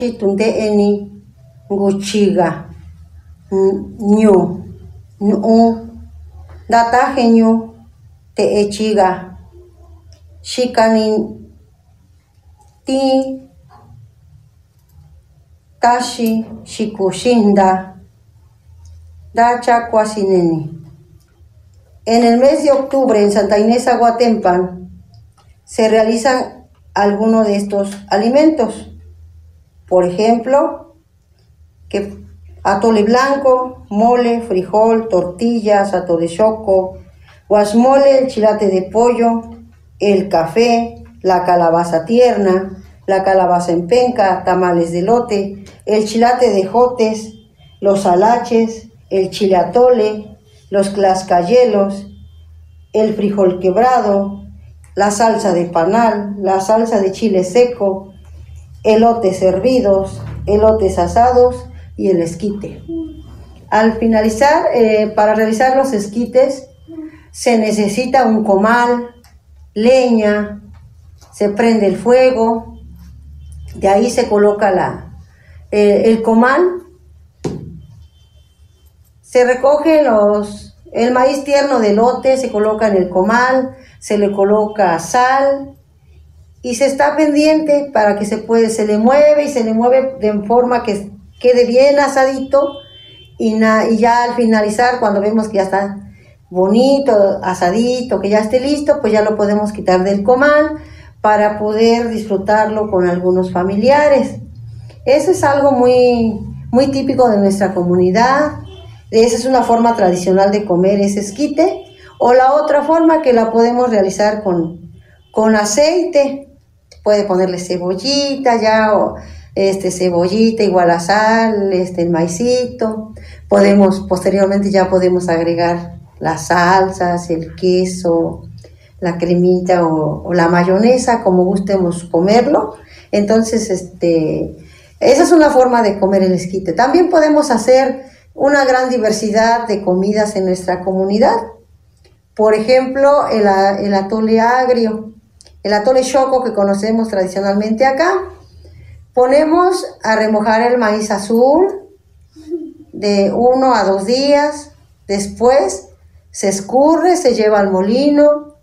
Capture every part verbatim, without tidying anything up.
Tunde eni nguchiga ñu ñu data genio te echiga shikani ti tashi shikushinda dacha cuasineni. En el mes de octubre en Santa Inés Aguatempan se realizan algunos de estos alimentos. Por ejemplo, que atole blanco, mole, frijol, tortillas, atole choco, guasmole, el chilate de pollo, el café, la calabaza tierna, la calabaza en penca, tamales de elote, el chilate de jotes, los alaches, el chile atole, los tlaxcayelos, el frijol quebrado, la salsa de panal, la salsa de chile seco, elotes hervidos, elotes asados y el esquite. Al finalizar, eh, para realizar los esquites, se necesita un comal, leña, se prende el fuego, de ahí se coloca la, eh, el comal, se recoge los, el maíz tierno de elote, se coloca en el comal, se le coloca sal, y se está pendiente para que se puede, se le mueve y se le mueve de forma que quede bien asadito y, na, y ya al finalizar, cuando vemos que ya está bonito, asadito, que ya esté listo, pues ya lo podemos quitar del comal para poder disfrutarlo con algunos familiares. Eso es algo muy, muy típico de nuestra comunidad. Esa es una forma tradicional de comer ese esquite, o la otra forma que la podemos realizar con, con aceite. Puede ponerle cebollita ya, o este, cebollita igual a sal, este, el maicito. Podemos, posteriormente ya podemos agregar las salsas, el queso, la cremita o, o la mayonesa, como gustemos comerlo. Entonces, este, esa es una forma de comer el esquite. También podemos hacer una gran diversidad de comidas en nuestra comunidad. Por ejemplo, el, el atole agrio. El atole choco que conocemos tradicionalmente acá, ponemos a remojar el maíz azul de uno a dos días, después se escurre, se lleva al molino,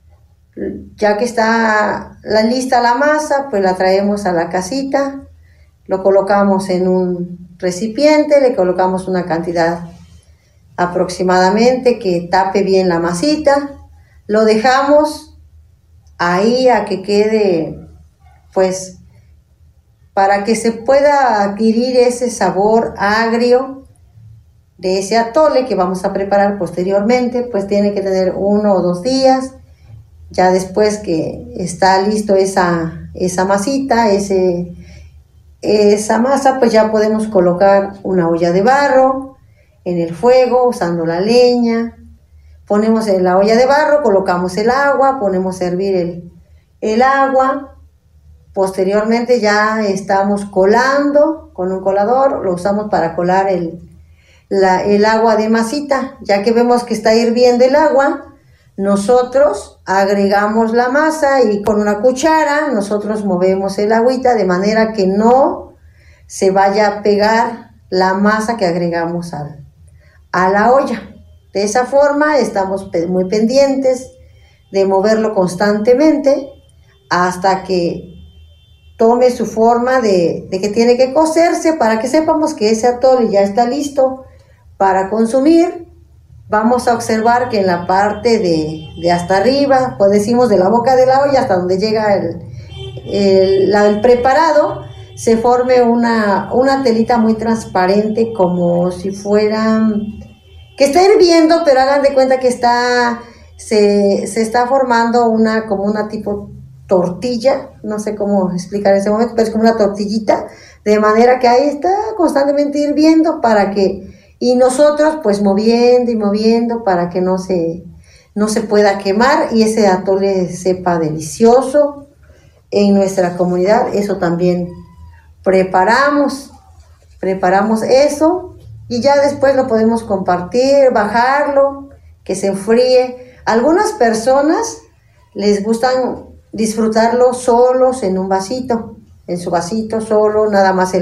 ya que está la, lista la masa, pues la traemos a la casita, lo colocamos en un recipiente, le colocamos una cantidad aproximadamente que tape bien la masita, lo dejamos ahí a que quede, pues, para que se pueda adquirir ese sabor agrio de ese atole que vamos a preparar posteriormente, pues tiene que tener uno o dos días. Ya después que está listo esa, esa masita, ese, esa masa, pues ya podemos colocar una olla de barro en el fuego usando la leña. Ponemos en la olla de barro, colocamos el agua, ponemos a hervir el, el agua. Posteriormente ya estamos colando con un colador, lo usamos para colar el, la, el agua de masita. Ya que vemos que está hirviendo el agua, nosotros agregamos la masa y con una cuchara nosotros movemos el agüita de manera que no se vaya a pegar la masa que agregamos al, a la olla. De esa forma estamos muy pendientes de moverlo constantemente hasta que tome su forma de, de que tiene que cocerse, para que sepamos que ese atole ya está listo para consumir. Vamos a observar que en la parte de, de hasta arriba, pues decimos de la boca de la olla hasta donde llega el, el, la, el preparado, se forme una, una telita muy transparente, como si fuera... que está hirviendo, pero hagan de cuenta que está, se, se está formando una, como una tipo tortilla, no sé cómo explicar en ese momento, pero es como una tortillita, de manera que ahí está constantemente hirviendo para que, y nosotros pues moviendo y moviendo para que no se, no se pueda quemar y ese atole sepa delicioso. En nuestra comunidad eso también preparamos, preparamos eso. Y ya después lo podemos compartir, bajarlo, que se enfríe. Algunas personas les gustan disfrutarlo solos en un vasito, en su vasito solo, nada más el